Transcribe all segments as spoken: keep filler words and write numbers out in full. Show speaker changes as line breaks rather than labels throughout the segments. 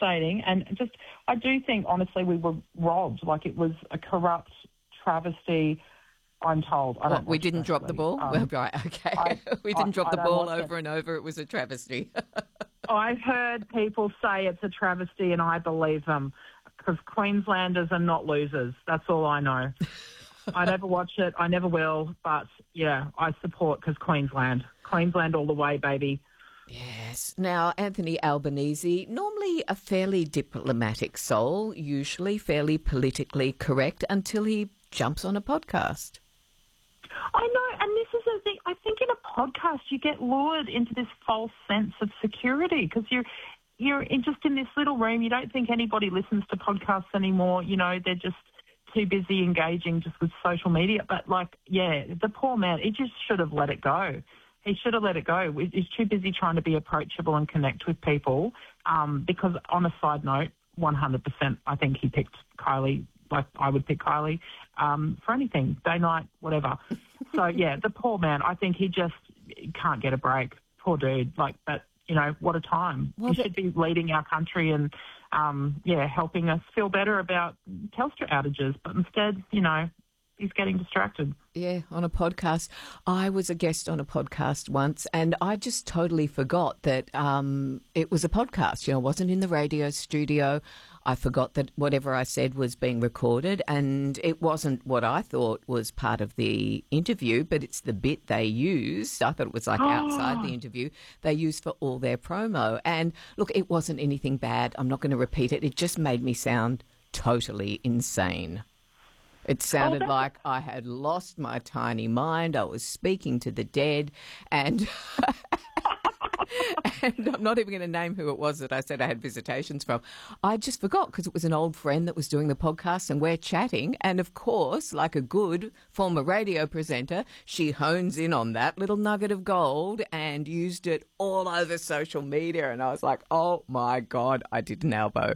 devastating. And just, I do think, honestly, we were robbed. Like, it was a corrupt travesty, I'm told. I don't
Well, we
watch
didn't
it,
drop the
actually.
ball?
Um,
well, right, okay.
I-
we didn't
I-
drop
I
the
don't
ball
watch
over
it.
and over. It was a travesty.
I've heard people say it's a travesty, and I believe them, because Queenslanders are not losers. That's all I know. I never watch it. I never will. But, yeah, I support, because Queensland. Queensland all the way, baby.
Yes. Now, Anthony Albanese, normally a fairly diplomatic soul, usually fairly politically correct, until he jumps on a podcast.
I know, and this is the thing. I think in a podcast you get lured into this false sense of security, because you're you're in, just in this little room. You don't think anybody listens to podcasts anymore. You know, they're just too busy engaging just with social media. But, like, yeah, the poor man, he just should have let it go. He should have let it go. He's too busy trying to be approachable and connect with people, um, because, on a side note, one hundred percent I think he picked Kylie, like I would pick Kylie, um, for anything, day, night, whatever. So, yeah, the poor man, I think he just can't get a break. Poor dude. Like, but, you know, what a time.
Well,
he
that-
should be leading our country and, um, yeah, helping us feel better about Telstra outages. But instead, you know, he's getting distracted.
Yeah, on a podcast. I was a guest on a podcast once, and I just totally forgot that um, it was a podcast. You know, I wasn't in the radio studio. I forgot that whatever I said was being recorded, and it wasn't what I thought was part of the interview, but it's the bit they used. I thought it was like outside the interview. They used for all their promo. And look, it wasn't anything bad. I'm not going to repeat it. It just made me sound totally insane. It sounded
Oh,
like I had lost my tiny mind. I was speaking to the dead, and and I'm not even going to name who it was that I said I had visitations from. I just forgot, because it was an old friend that was doing the podcast, and we're chatting. And of course, like a good former radio presenter, she hones in on that little nugget of gold and used it all over social media. And I was like, oh my God, I did an elbow.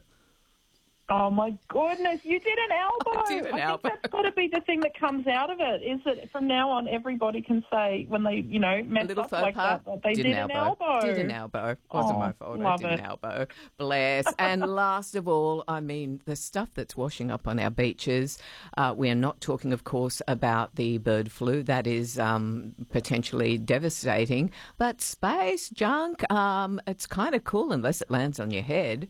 Oh, my goodness, you did an elbow.
I did an
I
elbow.
think that's got to be the thing that comes out of it, is that from now on everybody can say when they, you know, mess
A little
up
faux
like
pas.
that, that they
did,
did,
an
an
elbow.
elbow.
Did an elbow. Wasn't
Oh,
my fault. I
love
did
it.
an elbow. Bless. And last of all, I mean, the stuff that's washing up on our beaches. Uh, we are not talking, of course, about the bird flu. That is um, potentially devastating. But space junk, um, it's kind of cool unless it lands on your head.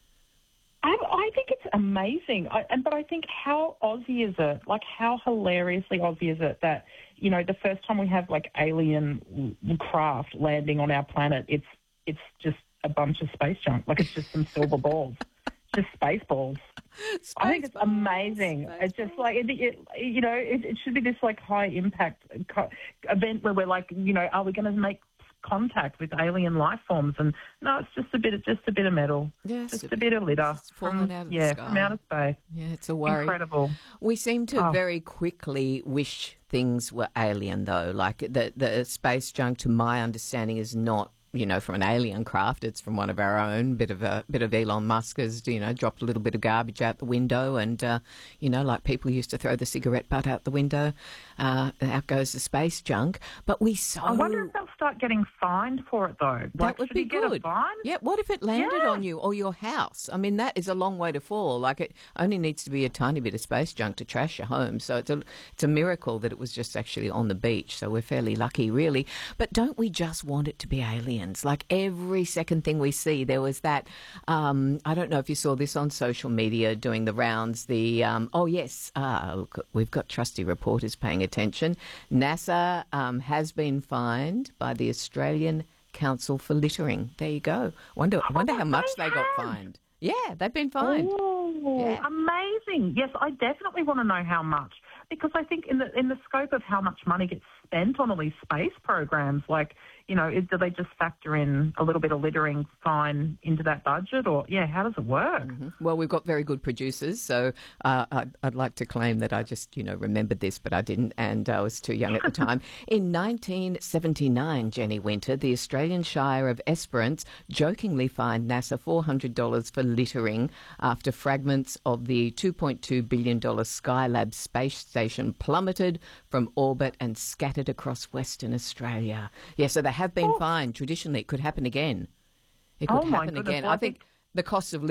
I, I think it's amazing. I, and but I think how Aussie is it? Like, how hilariously Aussie is it that, you know, the first time we have, like, alien craft landing on our planet, it's it's just a bunch of space junk. Like, it's just some silver balls. Just space balls.
Space
I think it's
balls,
amazing.
space
It's just
balls.
like, it, it, you know, it, it should be this, like, high-impact co- event where we're like, you know, are we going to make contact with alien life forms? And no, it's just a bit of just a bit of metal,
Yes,
just a bit of litter
it's fallen
from,
out of the
yeah,
sky.
from outer space.
Yeah, it's a worry.
Incredible.
We seem to
Oh.
very quickly wish things were alien, though. Like the the space junk, to my understanding, is not, you know, from an alien craft. It's from one of our own. Bit of a bit of Elon Musk has, you know, dropped a little bit of garbage out the window, and uh, you know, like people used to throw the cigarette butt out the window. Uh, out goes the space junk. But we so
I wonder if they'll start getting fined for it, though.
that
Like,
would
should
be
you get a
good.
fine?
Yeah. What if it landed
Yeah.
on you or your house? I mean, that is a long way to fall. Like, it only needs to be a tiny bit of space junk to trash your home. So it's a it's a miracle that it was just actually on the beach. So we're fairly lucky, really. But don't we just want it to be aliens? Like, every second thing we see, there was that. Um, I don't know if you saw this on social media doing the rounds. The um, oh yes, ah, look, we've got trusty reporters paying attention. NASA um, has been fined by the Australian Council for Littering. There you go. Wonder, wonder how much they got fined. Yeah, they've been fined.
Oh,
Yeah.
amazing. Yes, I definitely want to know how much, because I think in the in the scope of how much money gets spent on all these space programs, like, you know, is, do they just factor in a little bit of littering fine into that budget, or, yeah, how does it work?
Mhm. Well, we've got very good producers, so uh, I'd, I'd like to claim that I just, you know, remembered this, but I didn't, and I was too young at the time. In nineteen seventy-nine, Jenny Winter, the Australian Shire of Esperance jokingly fined NASA four hundred dollars for littering after fragments of the two point two billion dollars Skylab space station plummeted from orbit and scattered across Western Australia. Yeah, so they have been
Oh.
fined. Traditionally, it could happen again. It could
Oh, my
happen
goodness.
again.
Well, I
I think
think-
the cost of